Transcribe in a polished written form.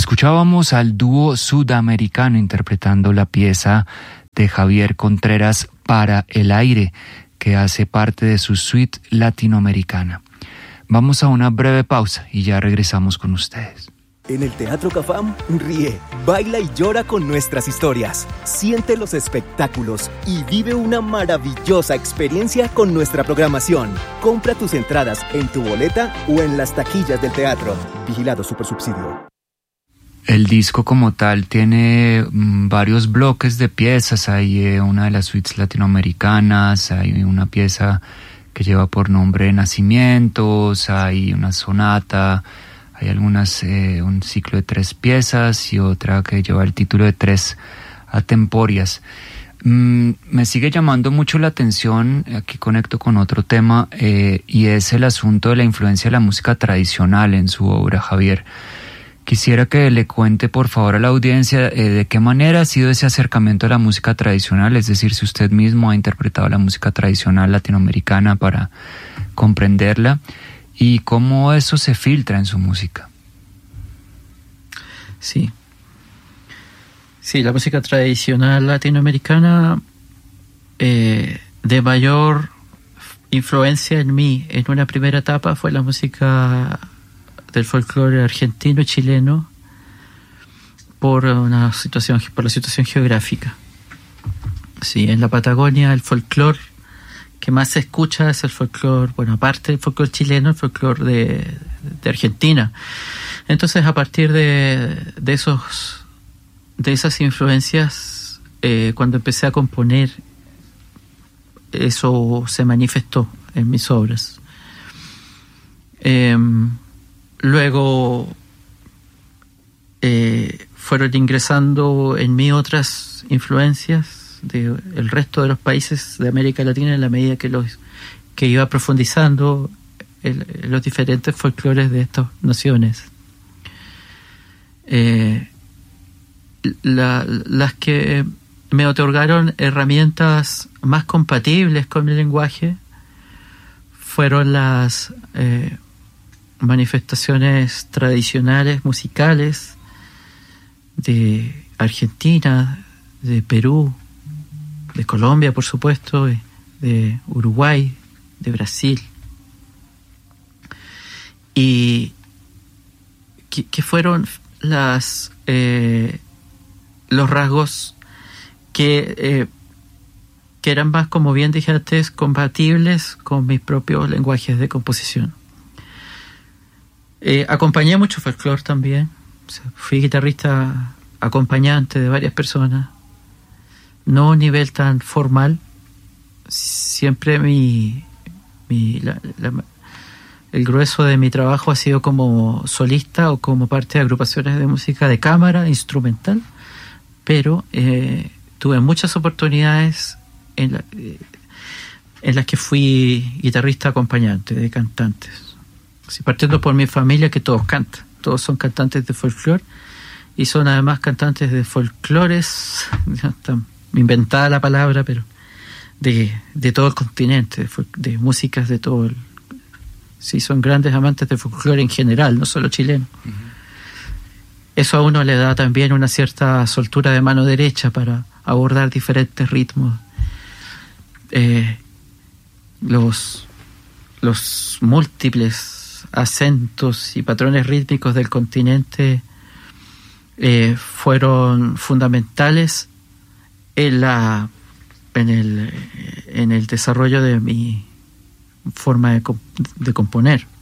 Escuchábamos al dúo sudamericano interpretando la pieza de Javier Contreras, Para el aire, que hace parte de su suite latinoamericana. Vamos a una breve pausa y ya regresamos con ustedes. En el Teatro Cafam, ríe, baila y llora con nuestras historias. Siente los espectáculos y vive una maravillosa experiencia con nuestra programación. Compra tus entradas en tu boleta o en las taquillas del teatro. Vigilado Supersubsidio. El disco como tal tiene varios bloques de piezas. Hay una de las suites latinoamericanas, hay una pieza que lleva por nombre Nacimientos, hay una sonata, hay un ciclo de 3 piezas y otra que lleva el título de 3 Atemporias. Me sigue llamando mucho la atención, aquí conecto con otro tema, y es el asunto de la influencia de la música tradicional en su obra, Javier. Quisiera que le cuente, por favor, a la audiencia de qué manera ha sido ese acercamiento a la música tradicional, es decir, si usted mismo ha interpretado la música tradicional latinoamericana para comprenderla, y cómo eso se filtra en su música. Sí, la música tradicional latinoamericana de mayor influencia en mí en una primera etapa fue la música del folclore argentino y chileno por la situación geográfica. Sí, en la Patagonia el folclore que más se escucha es el folclore, bueno, aparte del folclore chileno, el folclore de Argentina. Entonces, a partir de esas influencias, cuando empecé a componer, eso se manifestó en mis obras. Luego fueron ingresando en mí otras influencias del resto de los países de América Latina en la medida que iba profundizando los diferentes folclores de estas naciones. Las que me otorgaron herramientas más compatibles con el lenguaje fueron las manifestaciones tradicionales musicales de Argentina, de Perú, de Colombia, por supuesto, de Uruguay, de Brasil, y que fueron los rasgos que eran más, como bien dije antes, compatibles con mis propios lenguajes de composición. Acompañé mucho folclore también. O sea, fui guitarrista acompañante de varias personas, no a un nivel tan formal. Siempre el grueso de mi trabajo ha sido como solista o como parte de agrupaciones de música de cámara, instrumental, pero tuve muchas oportunidades en las que fui guitarrista acompañante de cantantes. Sí, partiendo por mi familia, que todos cantan, todos son cantantes de folclore y son además cantantes de folclores, inventada la palabra, pero de todo el continente, de músicas de todo el... Sí, son grandes amantes de folclore en general, no solo chileno. Uh-huh. Eso a uno le da también una cierta soltura de mano derecha para abordar diferentes ritmos. Los múltiples acentos y patrones rítmicos del continente fueron fundamentales en el desarrollo de mi forma de componer.